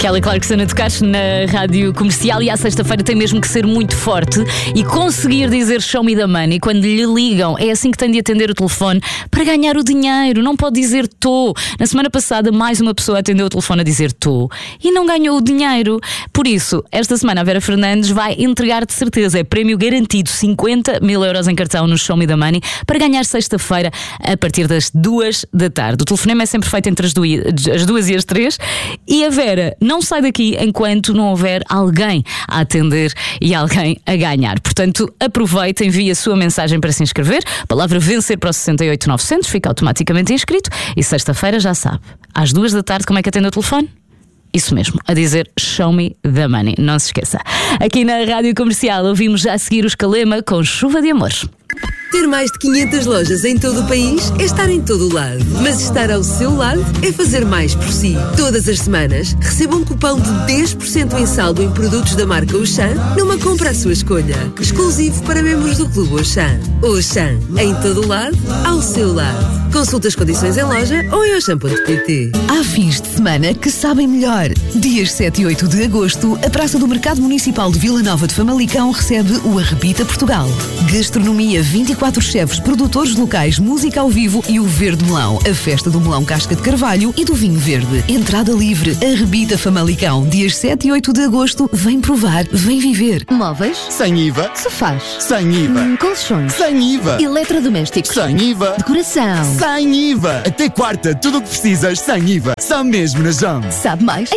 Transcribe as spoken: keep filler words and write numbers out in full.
Kelly Clarkson a tocar na rádio comercial e à sexta-feira tem mesmo que ser muito forte e conseguir dizer show me the money quando lhe ligam. É assim que tem de atender o telefone para ganhar o dinheiro. Não pode dizer tô. Na semana passada mais uma pessoa atendeu o telefone a dizer tô e não ganhou o dinheiro. Por isso, esta semana a Vera Fernandes vai entregar de certeza. É prémio garantido, cinquenta mil euros em cartão no Show Me the Money para ganhar sexta-feira a partir das duas da tarde. O telefonema é sempre feito entre as duas, as duas e as três e a Vera não sai daqui enquanto não houver alguém a atender e alguém a ganhar. Portanto, aproveita, envie a sua mensagem para se inscrever. A palavra vencer para o sessenta e oito novecentos, fica automaticamente inscrito e sexta-feira já sabe. Às duas da tarde, como é que atende o telefone? Isso mesmo, a dizer show me the money. Não se esqueça. Aqui na Rádio Comercial ouvimos já a seguir os Calema com Chuva de Amor. Ter mais de quinhentas lojas em todo o país é estar em todo o lado. Mas estar ao seu lado é fazer mais por si. Todas as semanas, receba um cupão de dez por cento em saldo em produtos da marca Auchan numa compra à sua escolha. Exclusivo para membros do Clube Auchan. Auchan, em todo o lado, ao seu lado. Consulte as condições em loja ou em auchan ponto pt. Há fins de semana que sabem melhor. Dias sete e oito de agosto, a Praça do Mercado Municipal de Vila Nova de Famalicão recebe o Arrebita Portugal. Gastronomia, vinte e quatro chefes, produtores locais, música ao vivo e o Verde Melão, a festa do melão casca de carvalho e do vinho verde. Entrada livre, Arrebita Famalicão, dias sete e oito de agosto. Vem provar, vem viver. Móveis? Sem I V A. Sofás? Sem I V A. Hum, colchões? Sem I V A. Eletrodomésticos? Sem I V A. Decoração? Sem I V A. Até quarta, tudo o que precisas sem I V A. Só mesmo na Jones. Sabe mais?